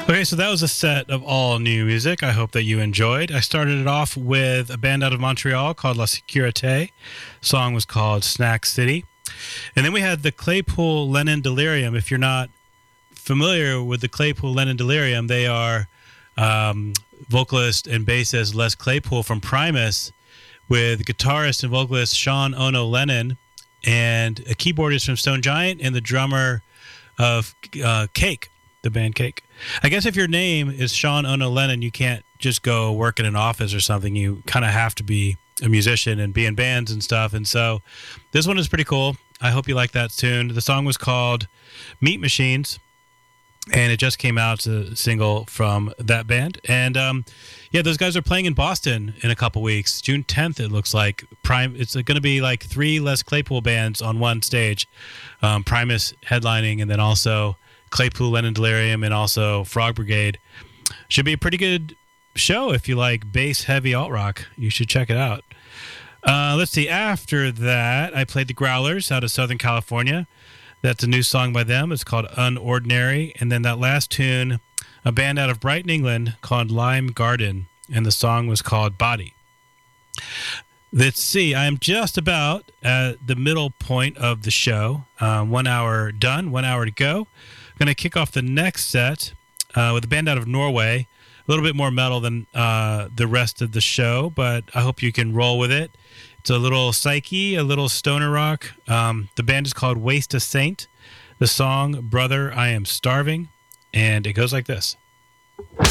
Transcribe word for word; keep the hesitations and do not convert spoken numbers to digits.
Okay, so that was a set of all new music. I hope that you enjoyed. I started it off with a band out of Montreal called La Sécurité. The song was called Snack City. And then we had the Claypool Lennon Delirium. If you're not familiar with the Claypool Lennon Delirium, they are um, vocalist and bassist Les Claypool from Primus with guitarist and vocalist Sean Ono Lennon and a keyboardist from Stone Giant and the drummer of uh, Cake, the band Cake. I guess if your name is Sean Ono Lennon, you can't just go work in an office or something. You kind of have to be a musician and be in bands and stuff. And so this one is pretty cool. I hope you like that tune. The song was called Meat Machines, and it just came out. It's a single from that band. And um, yeah, those guys are playing in Boston in a couple weeks. June tenth, it looks like. Prime. It's going to be like three Les Claypool bands on one stage. Um, Primus headlining, and then also Claypool Lennon Delirium, and also Frog Brigade. Should be a pretty good show if you like bass heavy alt rock. You should check it out. Uh, let's see. After that, I played the Growlers out of Southern California. That's a new song by them. It's called Unordinary. And then that last tune, a band out of Brighton, England called Lime Garden, and the song was called Body. Let's see. I am just about at the middle point of the show. Um, one hour done, one hour to go. I'm going to kick off the next set uh, with a band out of Norway. A little bit more metal than uh, the rest of the show, but I hope you can roll with it. It's a little psyche, a little stoner rock. Um, the band is called Waste a Saint. The song, Brother, I Am Starving. And it goes like this.